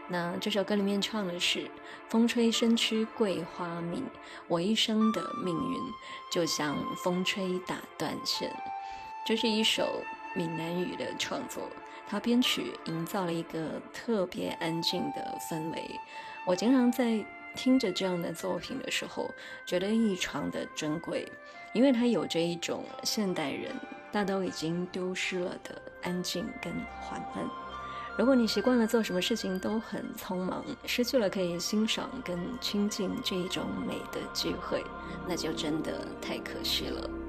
那这首歌里面唱的是风吹身躯桂花明，我一生的命运就像风吹打断线。这是一首闽南语的创作，它编曲营造了一个特别安静的氛围。我经常在听着这样的作品的时候，觉得异常的珍贵，因为它有着一种现代人大都已经丢失了的安静跟缓慢。如果你习惯了做什么事情都很匆忙，失去了可以欣赏跟亲近这一种美的机会，那就真的太可惜了。